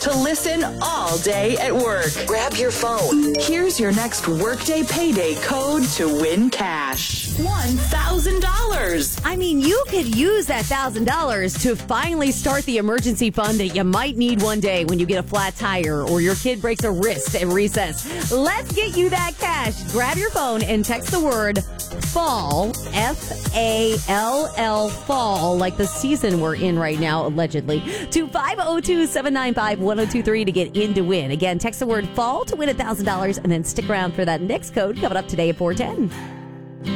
to listen all day at work. Grab your phone. Here's your next Workday Payday code to win cash. $1,000. I mean, you could use that $1,000 to finally start the emergency fund that you might need one day when you get a flat tire or your kid breaks a wrist at recess. Let's get you that cash. Grab your phone and text the word FALL, FALL, fall, like the season we're in right now, allegedly, to 502-795-1023 to get in to win. Again, text the word FALL to win $1,000 and then stick around for that next code coming up today at 410.